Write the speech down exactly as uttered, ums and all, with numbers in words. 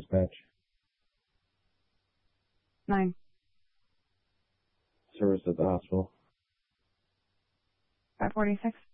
dispatch. Nine. Service at the hospital. five forty-six.